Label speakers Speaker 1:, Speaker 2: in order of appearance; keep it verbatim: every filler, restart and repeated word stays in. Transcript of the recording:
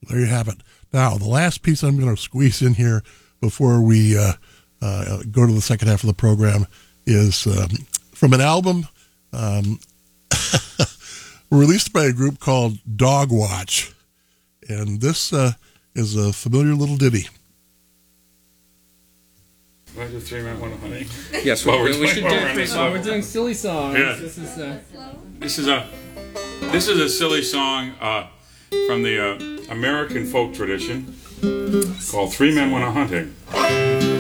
Speaker 1: There you have it. Now, the last piece I'm going to squeeze in here before we uh, uh, go to the second half of the program is um, from an album um, released by a group called Dog Watch. And this uh, is a familiar little ditty.
Speaker 2: I do three men, one honey.
Speaker 3: Yes,
Speaker 2: well,
Speaker 3: we,
Speaker 2: we're,
Speaker 3: we should do
Speaker 2: we're,
Speaker 3: three
Speaker 4: Well, we're doing silly songs.
Speaker 2: Yeah.
Speaker 4: This is uh,
Speaker 2: This is a this is a silly song uh, from the uh, American folk tradition called Three Men Went A Hunting.